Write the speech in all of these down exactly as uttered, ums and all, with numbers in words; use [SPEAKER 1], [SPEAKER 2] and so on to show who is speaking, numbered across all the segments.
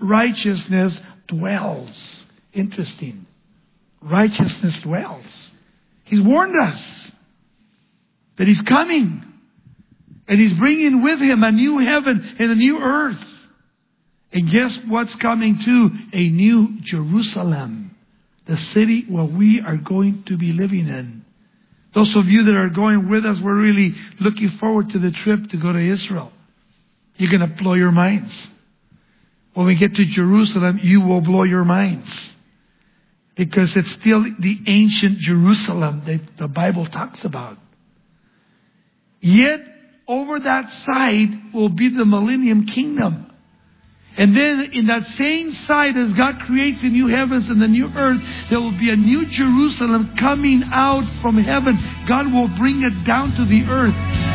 [SPEAKER 1] righteousness dwells. Interesting. Righteousness dwells. He's warned us that He's coming. And He's bringing with Him a new heaven and a new earth. And guess what's coming too? A new Jerusalem. The city where we are going to be living in. Those of you that are going with us, we're really looking forward to the trip to go to Israel. You're going to blow your minds. When we get to Jerusalem, you will blow your minds. Because it's still the ancient Jerusalem that the Bible talks about. Yet, over that side will be the millennium kingdom. And then in that same side, as God creates the new heavens and the new earth, there will be a new Jerusalem coming out from heaven. God will bring it down to the earth.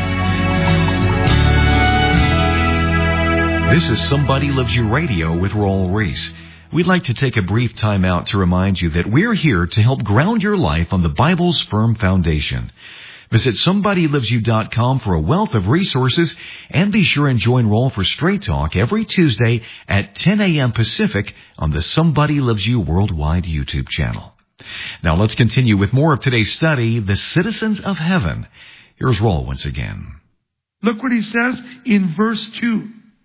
[SPEAKER 2] This is Somebody Loves You Radio with Raul Ries. We'd like to take a brief time out to remind you that we're here to help ground your life on the Bible's firm foundation. Visit somebody loves you dot com for a wealth of resources, and be sure and join Raul for Straight Talk every Tuesday at ten a.m. Pacific on the Somebody Loves You Worldwide YouTube channel. Now let's continue with more of today's study, The Citizens of Heaven. Here's Raul once again.
[SPEAKER 1] Look what he says in verse two.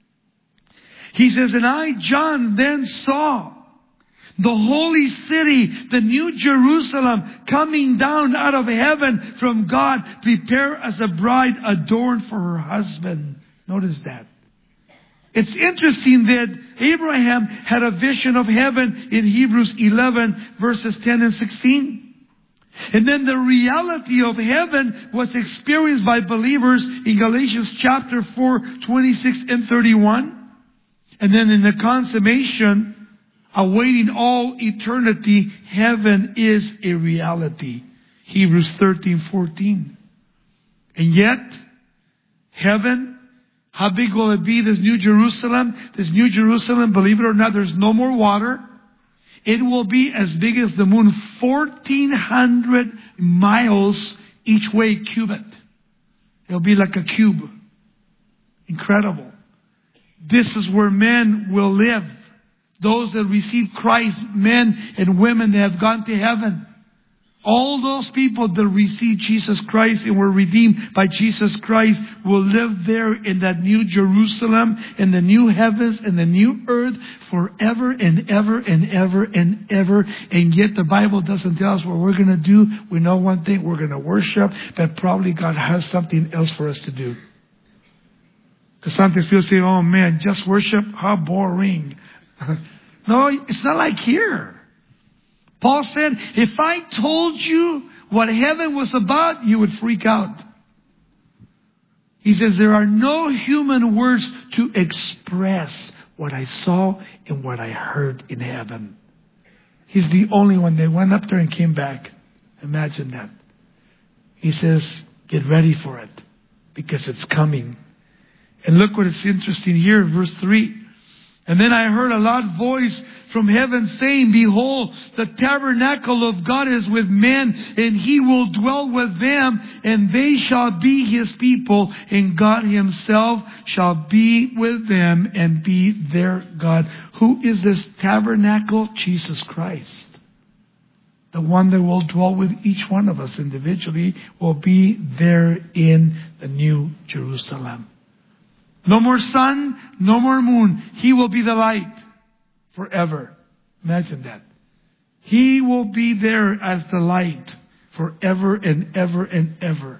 [SPEAKER 1] He says, "And I, John, then saw the holy city, the new Jerusalem, coming down out of heaven from God, prepared as a bride adorned for her husband." Notice that. It's interesting that Abraham had a vision of heaven in Hebrews eleven, verses ten and sixteen. And then the reality of heaven was experienced by believers in Galatians chapter four, twenty-six and thirty-one. And then in the consummation, awaiting all eternity, heaven is a reality. Hebrews thirteen, fourteen. And yet, heaven, how big will it be, this new Jerusalem? This new Jerusalem, believe it or not, there's no more water. It will be as big as the moon, fourteen hundred miles each way, cubit. It'll be like a cube. Incredible. This is where men will live. Those that receive Christ, men and women that have gone to heaven. All those people that receive Jesus Christ and were redeemed by Jesus Christ will live there in that new Jerusalem, in the new heavens and the new earth forever and ever and ever and ever. And yet the Bible doesn't tell us what we're going to do. We know one thing, we're going to worship, but probably God has something else for us to do. Because sometimes people say, "Oh man, just worship? How boring." No, it's not like here. Paul said, if I told you what heaven was about, you would freak out. He says, there are no human words to express what I saw and what I heard in heaven. He's the only one. They went up there and came back. Imagine that. He says, get ready for it, because it's coming. And look what is interesting here, verse three. "And then I heard a loud voice from heaven saying, Behold, the tabernacle of God is with men, and He will dwell with them, and they shall be His people, and God Himself shall be with them and be their God." Who is this tabernacle? Jesus Christ. The one that will dwell with each one of us individually will be there in the new Jerusalem. No more sun, no more moon. He will be the light forever. Imagine that. He will be there as the light forever and ever and ever.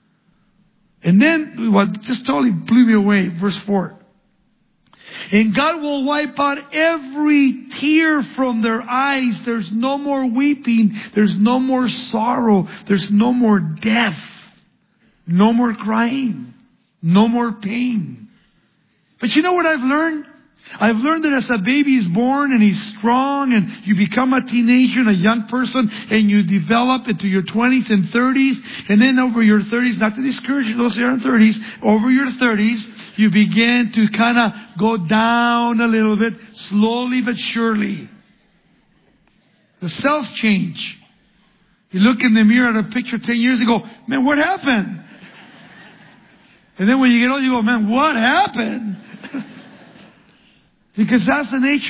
[SPEAKER 1] And then what just totally blew me away, verse four. "And God will wipe out every tear from their eyes. There's no more weeping. There's no more sorrow. There's no more death. No more crying. No more pain." But you know what I've learned? I've learned that as a baby is born and he's strong and you become a teenager and a young person and you develop into your twenties and thirties, and then over your thirties, not to discourage those who are in thirties, over your thirties, you begin to kind of go down a little bit, slowly but surely. The cells change. You look in the mirror at a picture ten years ago, man, what happened? And then when you get old, you go, man, what happened? Because that's the nature